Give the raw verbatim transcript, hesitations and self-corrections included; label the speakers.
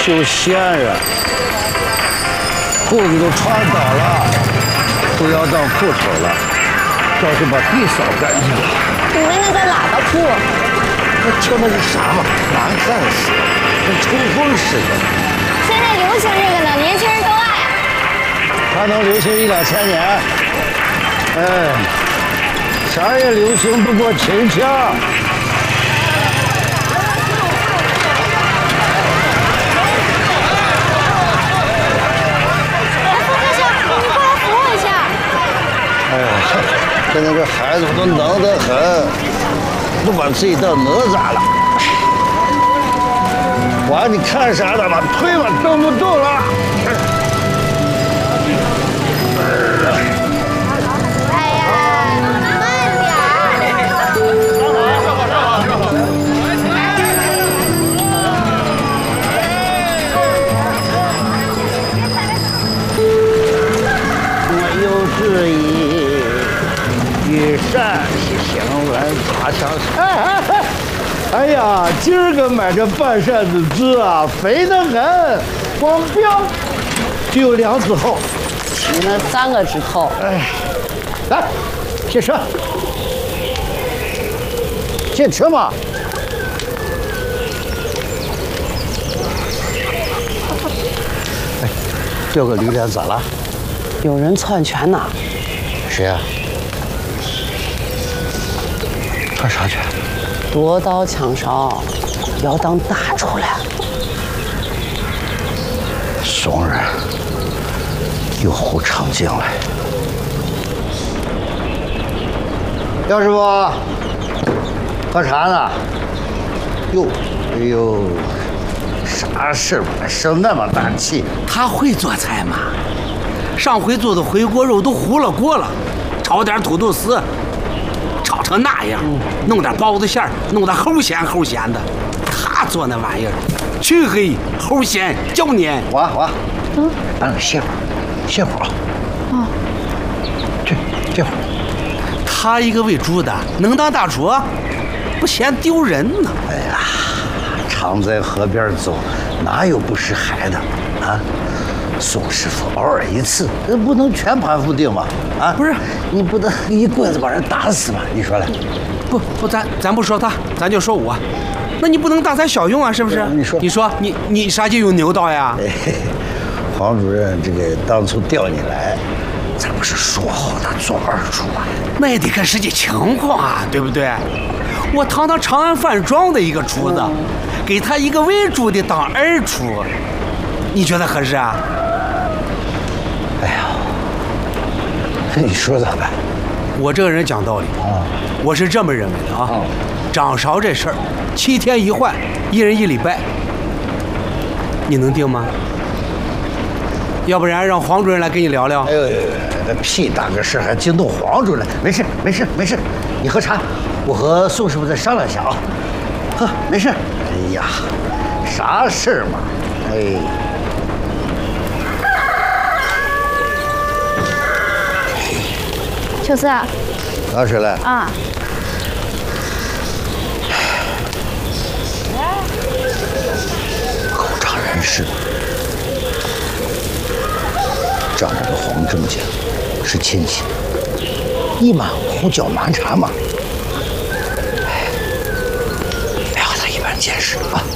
Speaker 1: 休闲啊，裤子都穿倒了，不要当裤头了，倒是把地扫干净了。
Speaker 2: 你闻那个喇叭裤，
Speaker 1: 那听的是啥嘛？难看死了，跟抽风似的。
Speaker 2: 现在流行这个呢，年轻人都爱。
Speaker 1: 它能流行一两千年？哎，啥也流行不过秦腔。哎呀，现在这孩子都能得很，都把自己当哪吒了。娃，你看啥呢？把腿吧蹬不动了。
Speaker 2: 哎呀，慢点儿。
Speaker 1: 我有旨意。与陕西新闻发上哎哎哎呀，今儿个买这半扇子纸啊，肥得很，光标就有两指厚。
Speaker 3: 你那三个指头。
Speaker 1: 哎，来，进车，进车嘛。哎，这个驴脸咋了？
Speaker 3: 有人篡权呐！
Speaker 1: 谁呀？串啥拳？
Speaker 3: 夺刀抢勺，要当大出来。
Speaker 1: 怂人，又胡闯进来。姚师傅，喝茶呢？哟，哎呦，啥事儿生那么大气？
Speaker 4: 他会做菜吗？上回做的回锅肉都糊了锅了，炒点土豆丝。炒成那样，弄点包子馅儿，弄得齁咸齁咸的。他做那玩意儿，黢黑、齁咸、焦黏。
Speaker 1: 娃娃，嗯，俺俩歇会儿，歇会儿啊。啊。去，歇会儿。
Speaker 4: 他一个喂猪的，能当大厨？不嫌丢人呢？
Speaker 1: 哎呀，常在河边走，哪有不识海的啊？宋师傅偶尔一次，那不能全盘否定嘛？啊，
Speaker 4: 不是，
Speaker 1: 你不能一棍子把人打死吧？你说嘞？
Speaker 4: 不不，咱咱不说他，咱就说我。那你不能大材小用啊，是不是？
Speaker 1: 你说，
Speaker 4: 你说，你你啥就用牛刀呀？
Speaker 1: 哎，黄主任，这个当初调你来，咱不是说好的做二厨啊？
Speaker 4: 那也得看实际情况啊，对不对？我堂堂长安饭庄的一个厨子，给他一个喂猪的当二厨，你觉得合适啊？
Speaker 1: 哎呀，你说咋办？
Speaker 4: 我这个人讲道理啊，我是这么认为的啊。掌勺这事儿，七天一换，一人一礼拜，你能定吗？要不然让黄主任来跟你聊聊。
Speaker 1: 哎呦，那屁大个事还惊动黄主任？没事，没事，没事。你喝茶，我和宋师傅再商量一下啊。喝，没事。哎呀，啥事儿嘛？哎。
Speaker 2: 秋思啊，
Speaker 1: 老师来
Speaker 2: 啊。
Speaker 1: 口察人事，仗着个黄正家是亲戚，一马虎脚蛮缠嘛。哎，不要他一般见识啊。